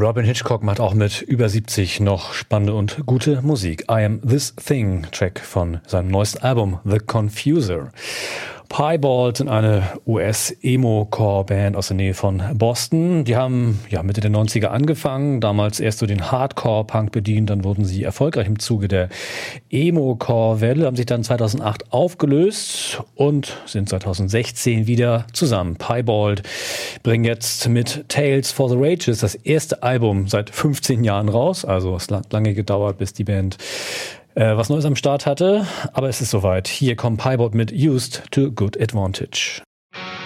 Robin Hitchcock macht auch mit über 70 noch spannende und gute Musik. I Am This Thing, Track von seinem neuesten Album The Confuser. Piebald sind eine US-Emo-Core-Band aus der Nähe von Boston. Die haben Mitte der 90er angefangen, damals erst so den Hardcore-Punk bedient, dann wurden sie erfolgreich im Zuge der Emo-Core-Welle, haben sich dann 2008 aufgelöst und sind 2016 wieder zusammen. Piebald bringen jetzt mit Tales for the Rages das erste Album seit 15 Jahren raus, also es hat lange gedauert, bis die Band was Neues am Start hatte, aber es ist soweit. Hier kommt Piebald mit Used to Good Advantage.